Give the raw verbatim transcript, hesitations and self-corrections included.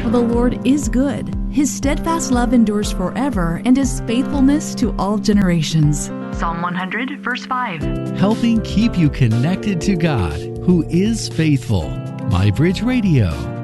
For the Lord is good. His steadfast love endures forever, and His faithfulness to all generations. Psalm one hundred, verse five. Helping keep you connected to God, who is faithful. MyBridge Radio.